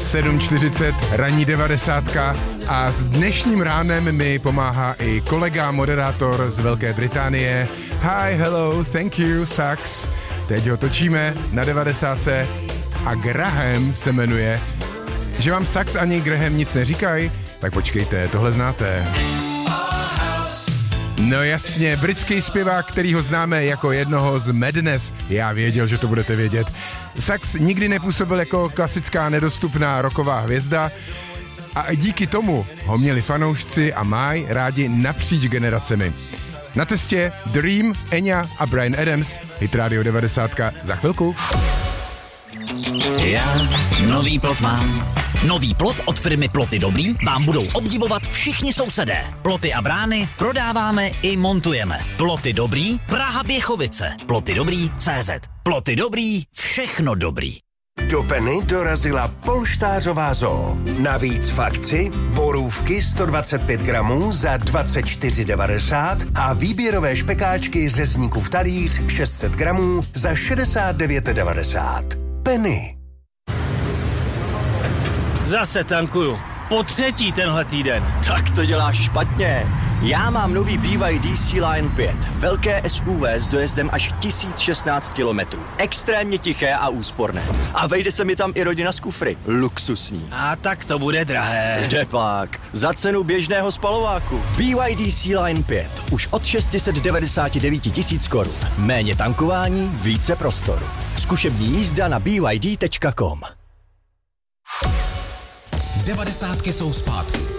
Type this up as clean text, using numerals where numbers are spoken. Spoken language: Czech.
7:40, ranní 90 a s dnešním ránem mi pomáhá i kolega, moderátor z Velké Británie. Hi, hello, thank you, Sax. Teď ho točíme na 90 a Graham se jmenuje. Že vám Sax ani Graham nic neříkají? Tak počkejte, tohle znáte. No jasně, britský zpěvák, kterýho známe jako jednoho z Madness. Já věděl, že to budete vědět. Sax nikdy nepůsobil jako klasická nedostupná rocková hvězda a díky tomu ho měli fanoušci a mají rádi napříč generacemi. Na cestě Dream, Enya a Bryan Adams, Hit Radio 90 za chvilku. Já nový plot mám. Nový plot od firmy Ploty Dobrý vám budou obdivovat všichni sousedé. Ploty a brány prodáváme i montujeme. Ploty Dobrý, Praha Běchovice. Ploty Dobrý, CZ. Ploty Dobrý, všechno dobrý. Do Penny dorazila polštářová zoo. Navíc v akci borůvky 125 gramů za 24,90 a výběrové špekáčky řezníku v talíř 600 gramů za 69,90. Penny. Zase tankuju. Po třetí tenhle týden. Tak to děláš špatně. Já mám nový BYD C-Line 5. Velké SUV s dojezdem až 1016 km. Extrémně tiché a úsporné. A vejde se mi tam i rodina z kufry. Luxusní. A tak to bude drahé. Kde pak? Za cenu běžného spalováku. BYD C-Line 5. Už od 699 000 korun. Méně tankování, více prostoru. Zkušební jízda na byd.com. 90 jsou zpátky.